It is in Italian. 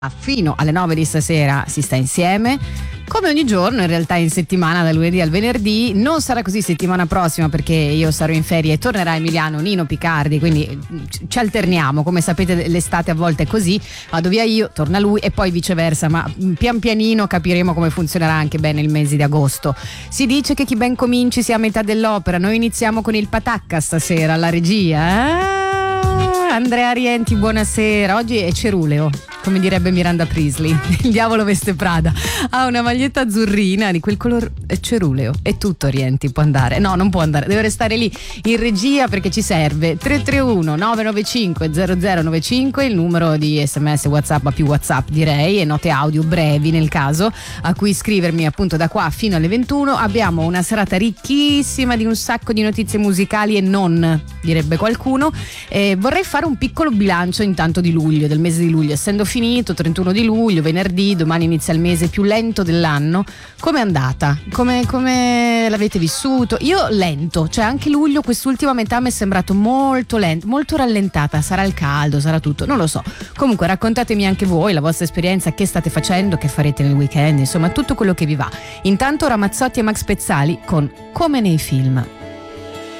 fino alle 9 di stasera si sta insieme. Come ogni giorno, in realtà in settimana, da lunedì al venerdì. Non sarà così settimana prossima perché io sarò in ferie e tornerà Emiliano Nino Picardi, quindi ci alterniamo. Come sapete, l'estate a volte è così, vado via io, torna lui e poi viceversa, ma pian pianino capiremo come funzionerà anche bene il mese di agosto. Si dice che chi ben cominci sia a metà dell'opera. Noi iniziamo con il Patacca stasera alla regia. Andrea Rienti, buonasera. Oggi è ceruleo, come direbbe Miranda Priestley. Il diavolo veste Prada. Ha una maglietta azzurrina di quel color ceruleo. È tutto, Rienti, può andare. No, non può andare, deve restare lì in regia perché ci serve. 331 995 0095, il numero di SMS, WhatsApp, ma più WhatsApp direi, e note audio brevi nel caso, a cui scrivermi appunto da qua fino alle 21. Abbiamo una serata ricchissima di un sacco di notizie musicali e non, direbbe qualcuno. Vorrei fare un piccolo bilancio intanto di luglio, del mese di luglio, essendo finito 31 di luglio, venerdì, domani inizia il mese più lento dell'anno. Com'è andata? Come l'avete vissuto? Io lento, cioè anche luglio quest'ultima metà mi è sembrato molto lento, molto rallentata. Sarà il caldo, sarà tutto, non lo so. Comunque raccontatemi anche voi la vostra esperienza, che state facendo, che farete nel weekend, insomma tutto quello che vi va. Intanto Ramazzotti e Max Pezzali con Come nei film.